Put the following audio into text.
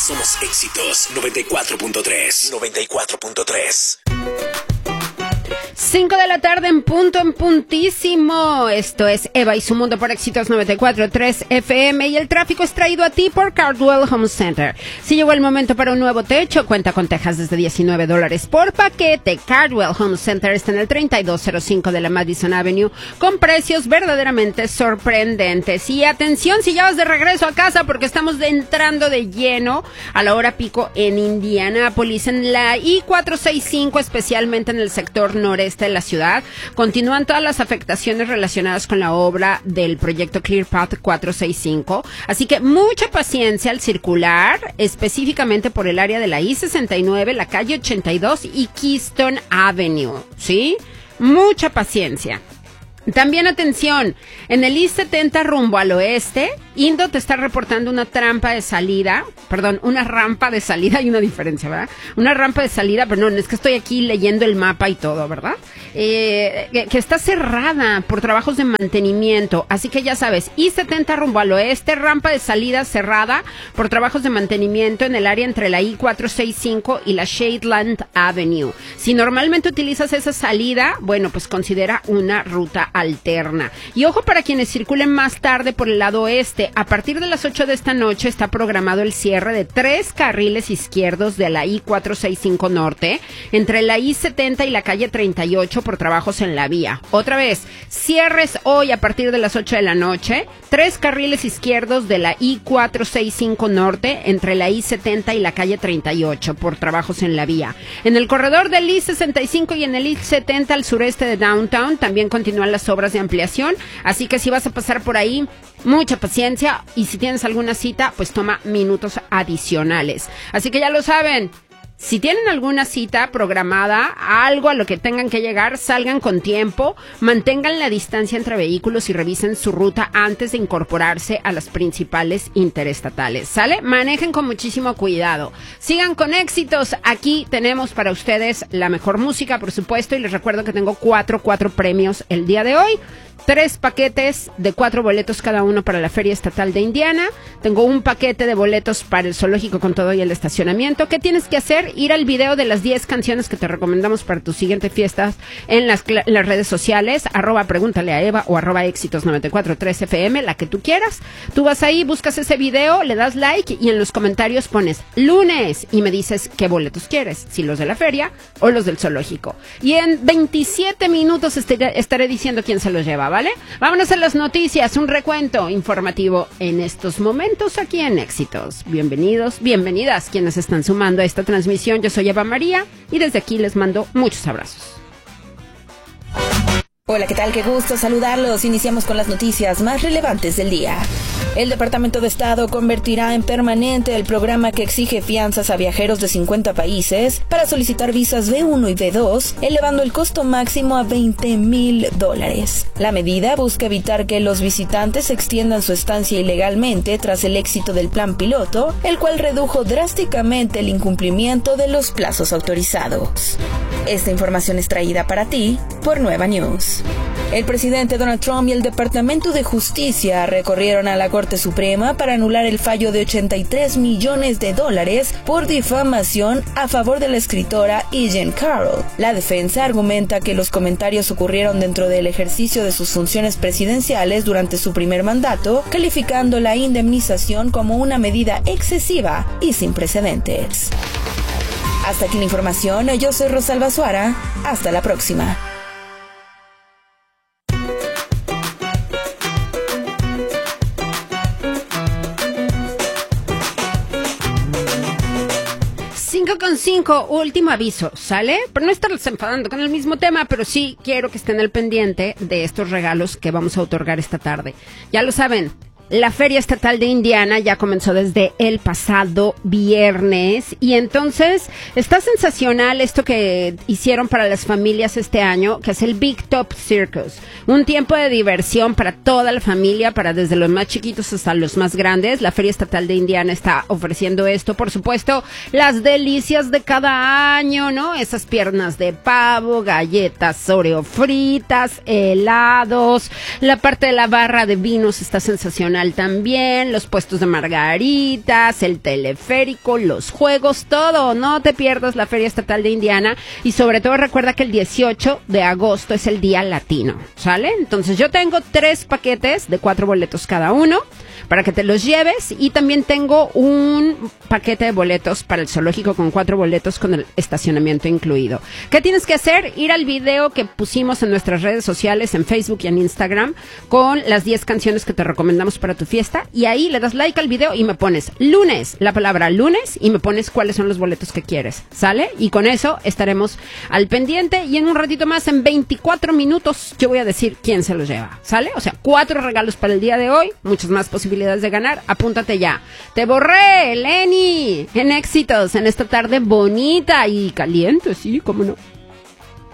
Somos Éxitos 94.3. 94.3. 5 de la tarde en puntísimo. Esto es Eva y su mundo por Éxitos 94.3 FM y el tráfico es traído a ti por Cardwell Home Center. Si llegó el momento para un nuevo techo, cuenta con tejas desde $19 por paquete. Cardwell Home Center está en el 3205 de la Madison Avenue con precios verdaderamente sorprendentes. Y atención si ya vas de regreso a casa porque estamos entrando de lleno a la hora pico en Indianápolis, en la I-465, especialmente en el sector noreste de la ciudad. Continúan todas las afectaciones relacionadas con la obra del proyecto Clear Path 465, así que mucha paciencia al circular, específicamente por el área de la I-69, la calle 82 y Keystone Avenue, ¿sí? Mucha paciencia. También atención, en el I-70 rumbo al oeste, Indo te está reportando una rampa de salida, hay una diferencia, ¿verdad? Una rampa de salida, pero no, es que estoy aquí leyendo el mapa y todo, ¿verdad? Que está cerrada por trabajos de mantenimiento, así que ya sabes, I-70 rumbo al oeste, rampa de salida cerrada por trabajos de mantenimiento en el área entre la I-465 y la Shadeland Avenue. Si normalmente utilizas esa salida, bueno, pues considera una ruta alterna. Y ojo para quienes circulen más tarde por el lado oeste, a partir de las 8 de esta noche está programado el cierre de 3 carriles izquierdos de la I-465 Norte, entre la I-70 y la calle 38 por trabajos en la vía. Otra vez, cierres hoy a partir de las 8 de la noche, 3 carriles izquierdos de la I-465 Norte, entre la I-70 y la calle 38 por trabajos en la vía. En el corredor del I-65 y en el I-70 al sureste de Downtown también continúan las obras de ampliación, así que si vas a pasar por ahí, mucha paciencia y si tienes alguna cita, pues toma minutos adicionales. Así que ya lo saben, si tienen alguna cita programada, algo a lo que tengan que llegar, salgan con tiempo, mantengan la distancia entre vehículos y revisen su ruta antes de incorporarse a las principales interestatales, ¿sale? Manejen con muchísimo cuidado. Sigan con Éxitos, aquí tenemos para ustedes la mejor música, por supuesto, y les recuerdo que tengo cuatro premios el día de hoy. 3 paquetes de 4 boletos cada uno para la Feria Estatal de Indiana. Tengo un paquete de boletos para el zoológico con todo y el estacionamiento. ¿Qué tienes que hacer? Ir al video de las 10 canciones que te recomendamos para tu siguiente fiesta en las redes sociales, @pregúntale a Eva o @éxitos 94.3 FM, la que tú quieras. Tú vas ahí, buscas ese video, le das like y en los comentarios pones lunes y me dices qué boletos quieres, si los de la feria o los del zoológico. Y en 27 minutos estaré diciendo quién se los lleva, ¿vale? Vámonos a las noticias, un recuento informativo en estos momentos aquí en Éxitos. Bienvenidos, bienvenidas quienes están sumando a esta transmisión. Yo soy Eva María y desde aquí les mando muchos abrazos. Hola, ¿qué tal? Qué gusto saludarlos. Iniciamos con las noticias más relevantes del día. El Departamento de Estado convertirá en permanente el programa que exige fianzas a viajeros de 50 países para solicitar visas B1 y B2, elevando el costo máximo a $20,000. La medida busca evitar que los visitantes extiendan su estancia ilegalmente tras el éxito del plan piloto, el cual redujo drásticamente el incumplimiento de los plazos autorizados. Esta información es traída para ti por Nueva News. El presidente Donald Trump y el Departamento de Justicia recorrieron a la Corte Suprema para anular el fallo de $83 millones por difamación a favor de la escritora Jean Carroll. La defensa argumenta que los comentarios ocurrieron dentro del ejercicio de sus funciones presidenciales durante su primer mandato, calificando la indemnización como una medida excesiva y sin precedentes. Hasta aquí la información, yo soy Rosalba Suara, hasta la próxima. Con 5, último aviso, ¿sale? Pero no estarles enfadando con el mismo tema, pero sí quiero que estén al pendiente de estos regalos que vamos a otorgar esta tarde. Ya lo saben, la Feria Estatal de Indiana ya comenzó desde el pasado viernes y entonces está sensacional esto que hicieron para las familias este año, que es el Big Top Circus. Un tiempo de diversión para toda la familia, para desde los más chiquitos hasta los más grandes. La Feria Estatal de Indiana está ofreciendo esto, por supuesto, las delicias de cada año, ¿no? Esas piernas de pavo, galletas Oreo fritas, helados, la parte de la barra de vinos está sensacional. Nacional también, los puestos de margaritas, el teleférico, los juegos, todo. No te pierdas la Feria Estatal de Indiana y sobre todo recuerda que el 18 de agosto es el Día Latino, ¿sale? Entonces yo tengo 3 paquetes de 4 boletos cada uno para que te los lleves y también tengo un paquete de boletos para el zoológico con 4 boletos con el estacionamiento incluido. ¿Qué tienes que hacer? Ir al video que pusimos en nuestras redes sociales, en Facebook y en Instagram, con las 10 canciones que te recomendamos para tu fiesta y ahí le das like al video y me pones lunes, la palabra lunes y me pones cuáles son los boletos que quieres, ¿sale? Y con eso estaremos al pendiente y en un ratito más, en 24 minutos, yo voy a decir quién se los lleva, ¿sale? O sea, 4 regalos para el día de hoy, muchas más posibilidades de ganar, apúntate ya. Te borré, Lenny, en éxitos, en esta tarde bonita y caliente, sí, cómo no.